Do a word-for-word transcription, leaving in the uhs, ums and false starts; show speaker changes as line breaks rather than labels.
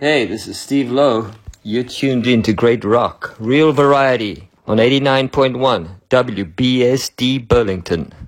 Hey, this is Steve Lowe. You're tuned in to Great Rock, Real Variety on eighty-nine point one W B S D Burlington.